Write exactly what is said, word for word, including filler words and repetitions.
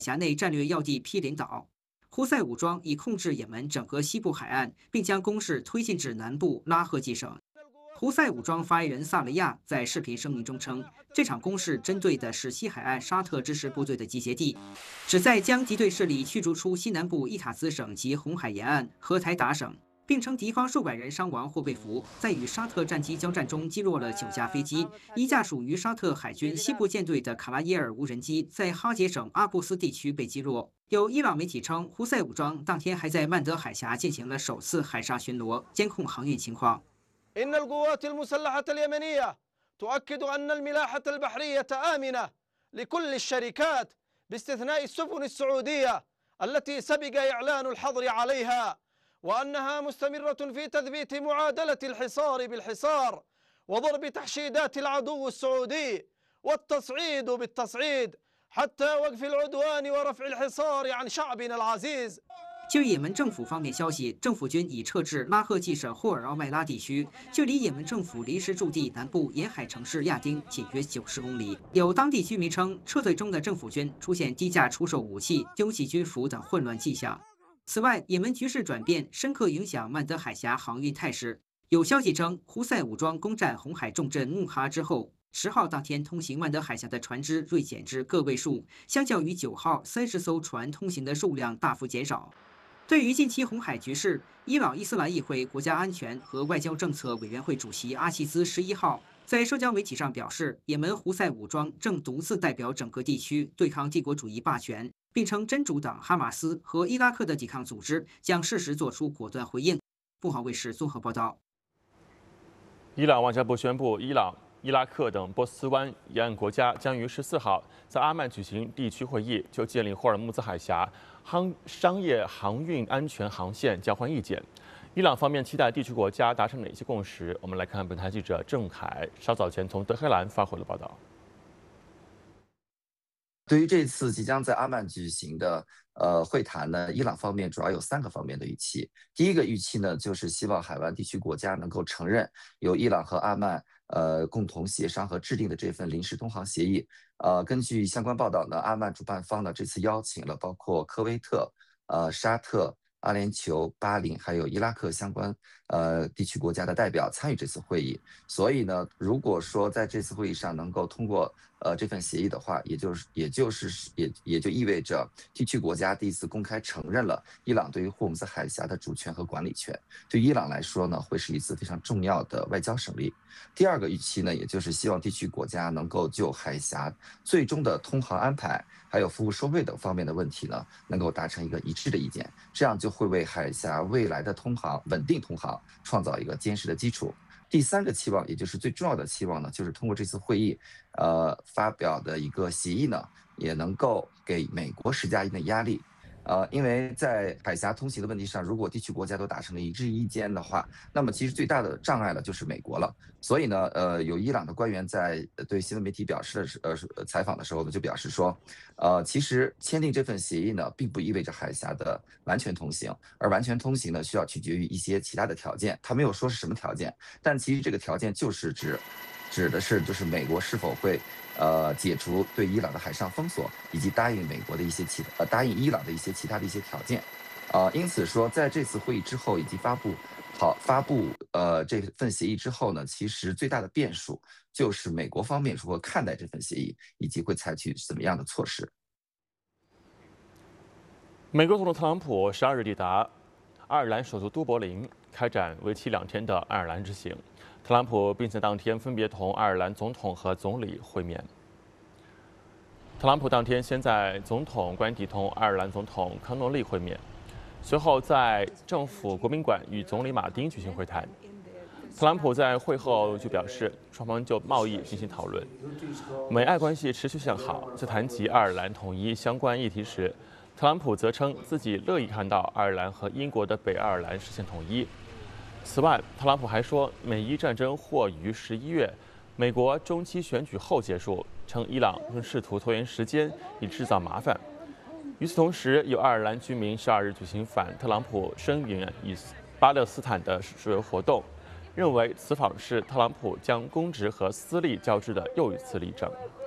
峡内战略要地毗邻岛。胡塞武装已控制也门整个西部海岸，并将攻势推进至南部拉赫季省。胡塞武装发言人萨雷亚在视频声明中称，这场攻势针对的是西海岸沙特支持部队的集结地，旨在将敌对势力驱逐出西南部伊塔兹省及红海沿岸和台达省。 并称敌方数百人伤亡或被俘，在与沙特战机交战中击落了九架飞机，一架属于沙特海军西部舰队的卡拉耶尔无人机在哈杰省阿布斯地区被击落。有伊朗媒体称，胡塞武装当天还在曼德海峡进行了首次海上巡逻，监控航运情况。 إن القوات المسلحة اليمنية تؤكد أن الملاحة البحرية آمنة لكل الشركات باستثناء السفن السعودية التي سبق إعلان الحظر عليها. وأنها مستمرة في تثبيت معادلة الحصار بالحصار وضرب تحشيدات العدو السعودي والتصعيد بالتصعيد حتى وقف العدوان ورفع الحصار عن شعبنا العزيز. 据也门政府方面消息，政府军已撤至拉赫季省霍尔奥麦拉地区，距离也门政府临时驻地南部沿海城市亚丁仅约九十公里。有当地居民称，撤退中的政府军出现低价出售武器、丢弃军服等混乱迹象。 此外，也门局势转变深刻影响曼德海峡航运态势。有消息称，胡塞武装攻占红海重镇穆哈之后，十号当天通行曼德海峡的船只锐减至个位数，相较于九号三十艘船通行的数量大幅减少。对于近期红海局势，伊朗伊斯兰议会国家安全和外交政策委员会主席阿齐兹十一号在社交媒体上表示，也门胡塞武装正独自代表整个地区对抗帝国主义霸权。 并称真主党哈马斯和伊拉克的抵抗组织将适时作出果断回应。不豪卫视综合报道。 伊朗外交部宣布，伊朗、伊拉克等波斯湾沿岸国家将于十四号在阿曼举行地区会议，就建立霍尔木兹海峡航商业航运安全航线交换意见。伊朗方面期待地区国家达成哪些共识？我们来看本台记者郑凯稍早前从德黑兰发回了报道。 对于这次即将在阿曼举行的呃会谈呢，伊朗方面主要有三个方面的预期。第一个预期呢，就是希望海湾地区国家能够承认由伊朗和阿曼呃共同协商和制定的这份临时通航协议。呃，根据相关报道呢，阿曼主办方呢这次邀请了包括科威特、呃沙特、阿联酋、巴林还有伊拉克相关呃地区国家的代表参与这次会议。所以呢，如果说在这次会议上能够通过 呃，这份协议的话，也就是也就是也也就意味着地区国家第一次公开承认了伊朗对于霍姆兹海峡的主权和管理权。对伊朗来说呢，会是一次非常重要的外交胜利。第二个预期呢，也就是希望地区国家能够就海峡最终的通航安排，还有服务收费等方面的问题呢，能够达成一个一致的意见，这样就会为海峡未来的通航稳定通航创造一个坚实的基础。 第三个期望，也就是最重要的期望呢，就是通过这次会议，呃，发表的一个协议呢，也能够给美国施加一定的压力。呃，因为在海峡通行的问题上，如果地区国家都达成了一致意见的话，那么其实最大的障碍呢就是美国了。所以呢，呃，有伊朗的官员在对新闻媒体表示的时呃采访的时候呢，就表示说，呃，其实签订这份协议呢，并不意味着海峡的完全通行，而完全通行呢，需要取决于一些其他的条件。他没有说是什么条件，但其实这个条件就是指。 指的是就是美国是否会，呃，解除对伊朗的海上封锁，以及答应美国的一些其呃答应伊朗的一些其他的一些条件，啊、呃，因此说在这次会议之后以及发布好发布呃这份协议之后呢，其实最大的变数就是美国方面如何看待这份协议，以及会采取怎么样的措施。 美国总统特朗普十二日抵达爱尔兰首都都柏林，开展为期两天的爱尔兰之行。 特朗普并在当天分别同爱尔兰总统和总理会面。特朗普当天先在总统官邸同爱尔兰总统康诺利会面，随后在政府国宾馆与总理马丁举行会谈。特朗普在会后就表示，双方就贸易进行讨论，美爱关系持续向好。在谈及爱尔兰统一相关议题时，特朗普则称自己乐意看到爱尔兰和英国的北爱尔兰实现统一。 此外，特朗普还说，美伊战争或于十一月美国中期选举后结束，称伊朗正试图拖延时间以制造麻烦。与此同时，有爱尔兰居民十二日举行反特朗普声援以巴勒斯坦的示威活动，认为此访是特朗普将公职和私利交织的又一次例证。